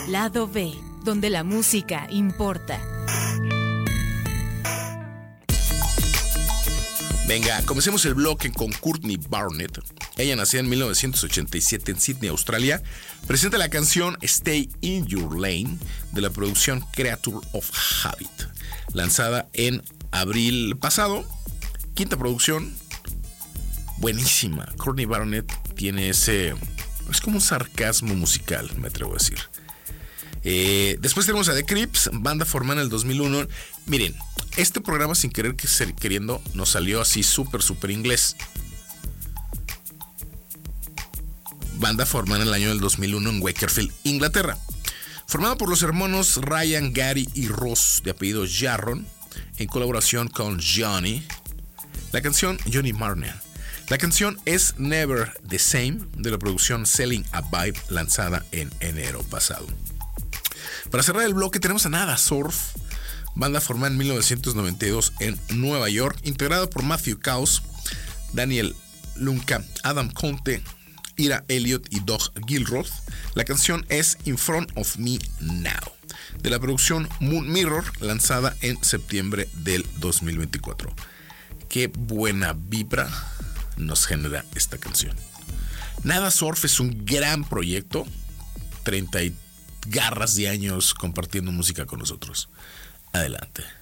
Lado B, donde la música importa. Venga, comencemos el bloque con Courtney Barnett. Ella nació en 1987 en Sydney, Australia. Presenta la canción Stay in Your Lane de la producción Creature of Habit, lanzada en abril pasado. Quinta producción, buenísima. Courtney Barnett tiene ese... es como un sarcasmo musical, me atrevo a decir. Después tenemos a The Crips, banda formada en el 2001. Miren, este programa sin querer queriendo nos salió así súper inglés. Banda formada en el año del 2001 en Wakefield, Inglaterra. Formada por los hermanos Ryan, Gary y Ross, de apellido Jarron, en colaboración con Johnny. La canción Johnny Marner. La canción es Never the Same, de la producción Selling a Vibe, lanzada en enero pasado. Para cerrar el bloque tenemos a Nada Surf, banda formada en 1992 en Nueva York, integrada por Matthew Caus, Daniel Lunca, Adam Conte, Ira Elliott y Doug Gilroth. La canción es In Front of Me Now, de la producción Moon Mirror, lanzada en septiembre del 2024. Qué buena vibra nos genera esta canción. Nada Surf es un gran proyecto, 30 garras de años compartiendo música con nosotros. Adelante.